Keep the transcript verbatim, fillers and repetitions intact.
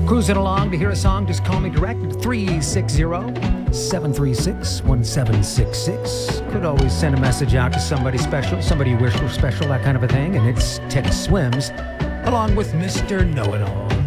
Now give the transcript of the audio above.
Cruising along to hear a song, just call me direct at three six zero, seven three six, one seven six six. Could always send a message out to somebody special, somebody you wish were special, that kind of a thing. And it's Teddy Swims, along with Mister Know-It-All.